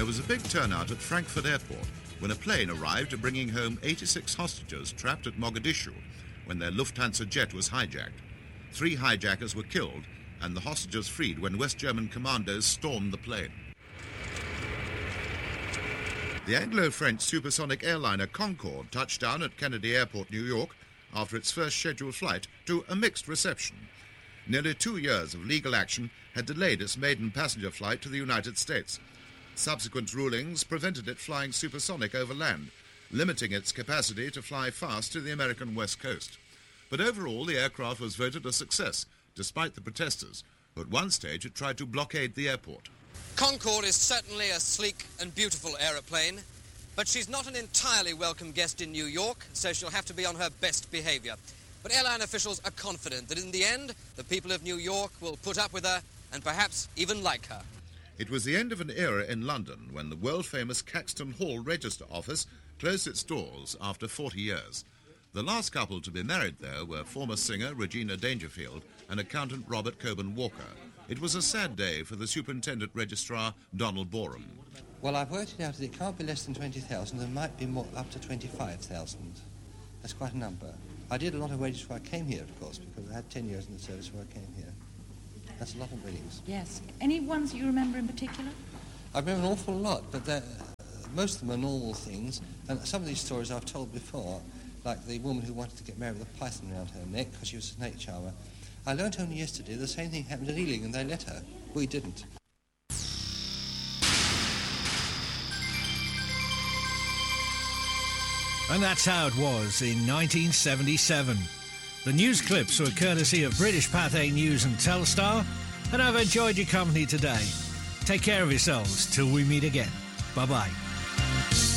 There was a big turnout at Frankfurt Airport when a plane arrived bringing home 86 hostages trapped at Mogadishu when their Lufthansa jet was hijacked. 3 hijackers were killed and the hostages freed when West German commandos stormed the plane. The Anglo-French supersonic airliner Concorde touched down at Kennedy Airport, New York, after its first scheduled flight, to a mixed reception. Nearly 2 years of legal action had delayed its maiden passenger flight to the United States. Subsequent rulings prevented it flying supersonic over land, limiting its capacity to fly fast to the American West Coast. But overall, the aircraft was voted a success, despite the protesters, who at one stage had tried to blockade the airport. Concorde is certainly a sleek and beautiful aeroplane, but she's not an entirely welcome guest in New York, so she'll have to be on her best behaviour. But airline officials are confident that in the end, the people of New York will put up with her and perhaps even like her. It was the end of an era in London when the world-famous Caxton Hall Register Office closed its doors after 40 years. The last couple to be married there were former singer Regina Dangerfield and accountant Robert Coburn Walker. It was a sad day for the Superintendent Registrar Donald Borum. Well, I've worked it out that it can't be less than 20,000. There might be more, up to 25,000. That's quite a number. I did a lot of wages before I came here, of course, because I had 10 years in the service before I came here. That's a lot of weddings. Yes. Any ones you remember in particular? I remember an awful lot, but most of them are normal things. And some of these stories I've told before, like the woman who wanted to get married with a python around her neck because she was a snake charmer. I learnt only yesterday the same thing happened at Ealing, and they let her. We didn't. And that's how it was in 1977. The news clips were courtesy of British Pathé News and Telstar, and I've enjoyed your company today. Take care of yourselves till we meet again. Bye-bye.